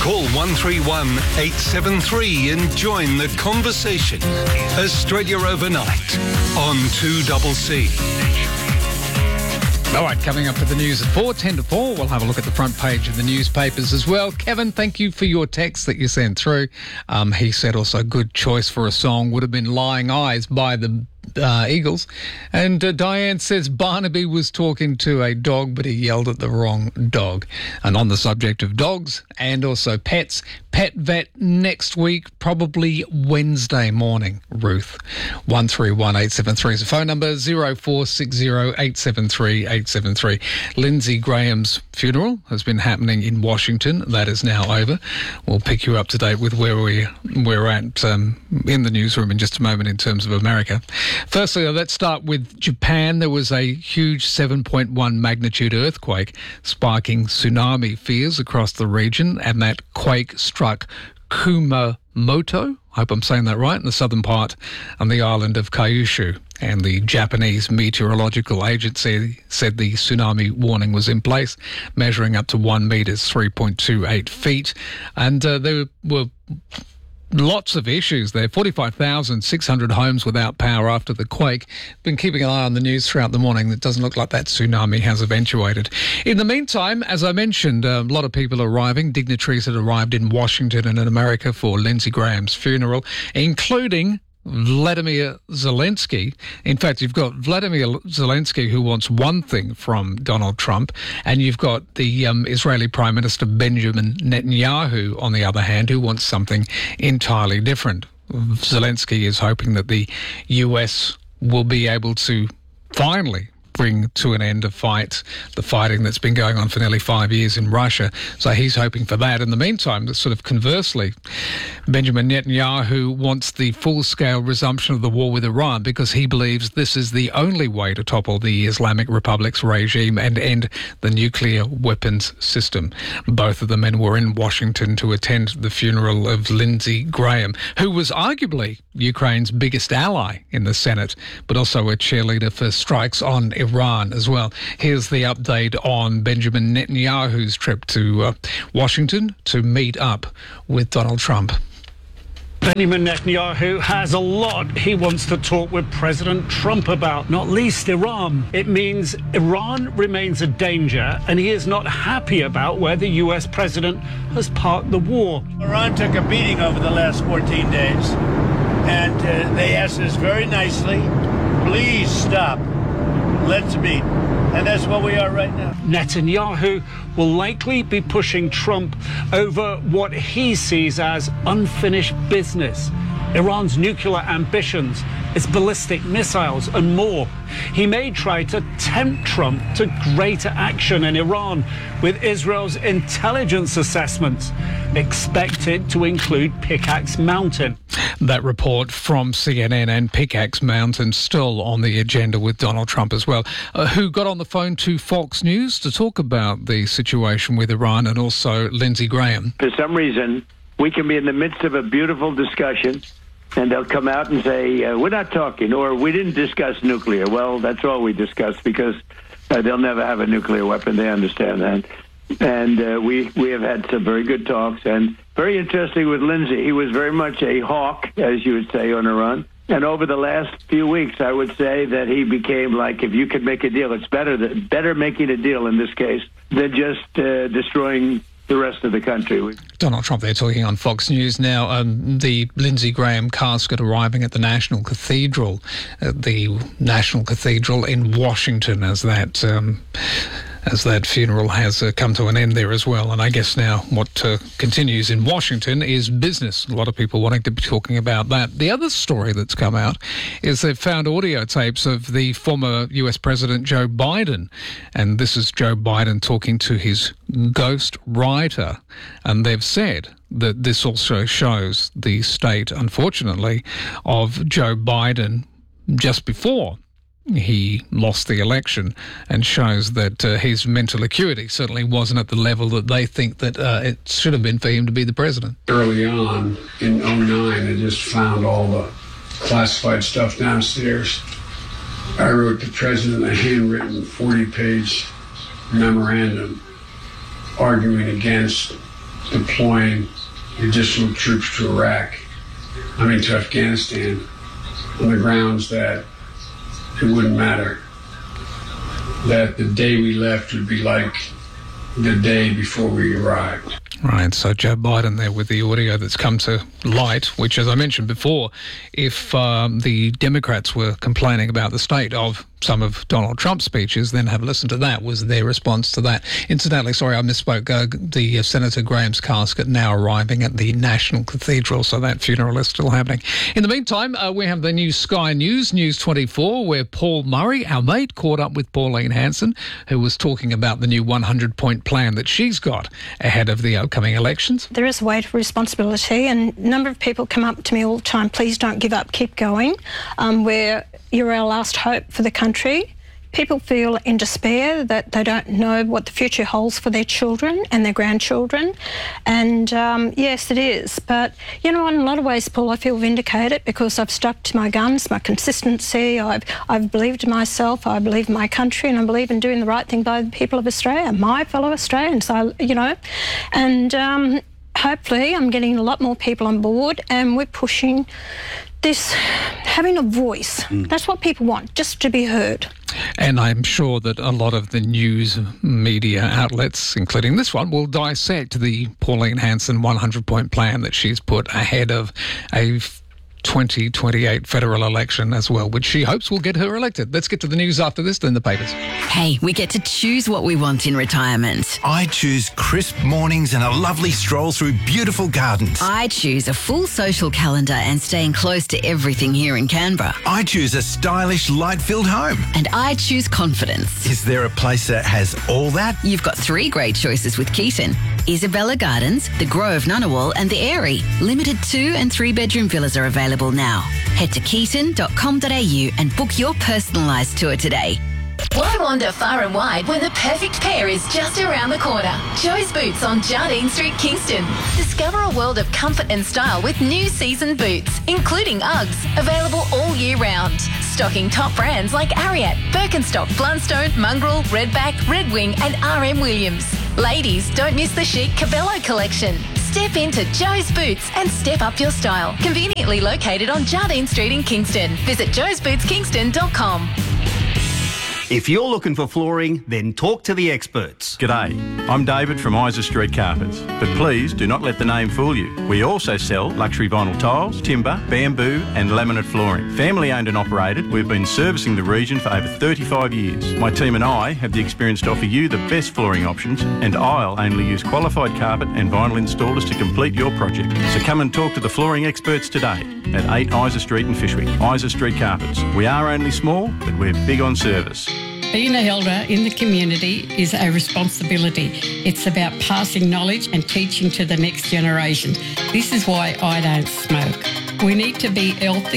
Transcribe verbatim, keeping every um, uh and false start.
Call one three one, eight seven three and join the conversation. Australia Overnight on two C C. All right, coming up with the news at four, ten to four, we'll have a look at the front page of the newspapers as well. Kevin, thank you for your text that you sent through. Um, he said also good choice for a song would have been Lying Eyes by the Uh, Eagles. And uh, Diane says Barnaby was talking to a dog, but he yelled at the wrong dog. And on the subject of dogs and also pets, pet vet next week, probably Wednesday morning, Ruth. one three one eight seven three is the phone number, zero four six zero eight seven three eight seven three. Lindsey Graham's funeral has been happening in Washington. That is now over. We'll pick you up to date with where we, we're at um, in the newsroom in just a moment in terms of America. Firstly, let's start with Japan. There was a huge seven point one magnitude earthquake, sparking tsunami fears across the region, and that quake struck Kumamoto, I hope I'm saying that right, in the southern part on the island of Kyushu. And the Japanese Meteorological Agency said the tsunami warning was in place, measuring up to one metres, three point two eight feet. And uh, there were lots of issues there. forty-five thousand six hundred homes without power after the quake. Been keeping an eye on the news throughout the morning. It doesn't look like that tsunami has eventuated. In the meantime, as I mentioned, a lot of people arriving. Dignitaries had arrived in Washington and in America for Lindsey Graham's funeral, including Vladimir Zelensky. In fact, you've got Vladimir Zelensky, who wants one thing from Donald Trump, and you've got the um, Israeli Prime Minister Benjamin Netanyahu, on the other hand, who wants something entirely different. Zelensky is hoping that the U S will be able to finally bring to an end a fight, the fighting that's been going on for nearly five years in Russia. So he's hoping for that. In the meantime, sort of conversely, Benjamin Netanyahu wants the full-scale resumption of the war with Iran because he believes this is the only way to topple the Islamic Republic's regime and end the nuclear weapons system. Both of the men were in Washington to attend the funeral of Lindsey Graham, who was arguably Ukraine's biggest ally in the Senate, but also a cheerleader for strikes on Iran as well. Here's the update on Benjamin Netanyahu's trip to uh, Washington to meet up with Donald Trump. Benjamin Netanyahu has a lot he wants to talk with President Trump about, not least Iran. It means Iran remains a danger, and he is not happy about where the U S president has parked the war. Iran took a beating over the last fourteen days, and uh, they asked us very nicely, please stop. Let's meet. And that's what we are right now. Netanyahu will likely be pushing Trump over what he sees as unfinished business. Iran's nuclear ambitions, its ballistic missiles and more. He may try to tempt Trump to greater action in Iran with Israel's intelligence assessments, expected to include Pickaxe Mountain. That report from C N N, and Pickaxe Mountain still on the agenda with Donald Trump as well, uh, who got on the phone to Fox News to talk about the situation with Iran and also Lindsey Graham. For some reason, we can be in the midst of a beautiful discussion, and they'll come out and say, uh, we're not talking, or we didn't discuss nuclear. Well, that's all we discussed, because uh, they'll never have a nuclear weapon. They understand that. And uh, we, we have had some very good talks, and very interesting with Lindsey. He was very much a hawk, as you would say, on Iran. And over the last few weeks, I would say that he became like, if you could make a deal, it's better that, better making a deal in this case than just uh, destroying the rest of the country. Donald Trump there talking on Fox News now. Um, the Lindsey Graham casket arriving at the National Cathedral, at the National Cathedral in Washington, as that um, as that funeral has uh, come to an end there as well. And I guess now what uh, continues in Washington is business. A lot of people wanting to be talking about that. The other story that's come out is they've found audio tapes of the former U S President Joe Biden. And this is Joe Biden talking to his ghost writer. And they've said that this also shows the state, unfortunately, of Joe Biden just before he lost the election, and shows that uh, his mental acuity certainly wasn't at the level that they think that uh, it should have been for him to be the president. Early on in oh nine, I just found all the classified stuff downstairs. I wrote the president a handwritten forty-page memorandum arguing against deploying additional troops to Iraq, I mean to Afghanistan, on the grounds that it wouldn't matter, that the day we left would be like the day before we arrived. Right, so Joe Biden there with the audio that's come to light, which, as I mentioned before, if um, the Democrats were complaining about the state of some of Donald Trump's speeches, then have listened to that, was their response to that. Incidentally, sorry, I misspoke, uh, the uh, Senator Graham's casket now arriving at the National Cathedral, so that funeral is still happening. In the meantime, uh, we have the new Sky News, News twenty-four, where Paul Murray, our mate, caught up with Pauline Hanson, who was talking about the new one hundred point plan that she's got ahead of the upcoming elections. There is a weight of responsibility, and a number of people come up to me all the time, please don't give up, keep going. Um, we're, you're our last hope for the country. People feel in despair that they don't know what the future holds for their children and their grandchildren. And um, yes, it is. But, you know, in a lot of ways, Paul, I feel vindicated because I've stuck to my guns, my consistency. I've, I've believed in myself, I believe in my country, and I believe in doing the right thing by the people of Australia, my fellow Australians, I, you know. And um, hopefully I'm getting a lot more people on board, and we're pushing this, having a voice. Mm. That's what people want, just to be heard. And I'm sure that a lot of the news media outlets, including this one, will dissect the Pauline Hanson one hundred point plan that she's put ahead of a twenty twenty-eight federal election as well, which she hopes will get her elected. Let's get to the news after this, then the papers. Hey, we get to choose what we want in retirement. I choose crisp mornings and a lovely stroll through beautiful gardens. I choose a full social calendar and staying close to everything here in Canberra. I choose a stylish, light-filled home. And I choose confidence. Is there a place that has all that? You've got three great choices with Keaton. Isabella Gardens, the Grove Ngunnawal and the Airy. Limited two and three bedroom villas are available now. Head to keaton dot com dot a u and book your personalised tour today. Why wander far and wide when the perfect pair is just around the corner? Joe's Boots on Jardine Street, Kingston. Discover a world of comfort and style with new season boots, including Uggs, available all year round. Stocking top brands like Ariat, Birkenstock, Blundstone, Mongrel, Redback, Red Wing and R M Williams. Ladies, don't miss the chic Cabello collection. Step into Joe's Boots and step up your style. Conveniently located on Jardine Street in Kingston. Visit joes boots kingston dot com. If you're looking for flooring, then talk to the experts. G'day, I'm David from Isa Street Carpets, but please do not let the name fool you. We also sell luxury vinyl tiles, timber, bamboo and laminate flooring. Family owned and operated, we've been servicing the region for over thirty-five years. My team and I have the experience to offer you the best flooring options, and I'll only use qualified carpet and vinyl installers to complete your project. So come and talk to the flooring experts today at eight Isa Street in Fishwick. Isa Street Carpets. We are only small, but we're big on service. Being a elder in the community is a responsibility. It's about passing knowledge and teaching to the next generation. This is why I don't smoke. We need to be healthy